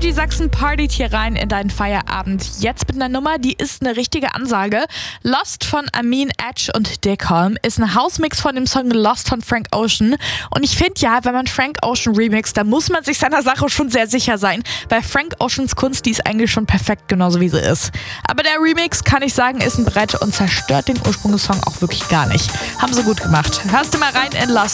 Energy Sachsen partyt hier rein in deinen Feierabend. Jetzt mit einer Nummer, die ist eine richtige Ansage. Lost von Amin, Edge und Dick Holm ist ein Hausmix von dem Song Lost von Frank Ocean. Und ich finde ja, wenn man Frank Ocean remixt, da muss man sich seiner Sache schon sehr sicher sein. Weil Frank Oceans Kunst, die ist eigentlich schon perfekt, genauso wie sie ist. Aber der Remix, kann ich sagen, ist ein Brett und zerstört den Ursprungssong auch wirklich gar nicht. Haben sie gut gemacht. Hörst du mal rein in Lost.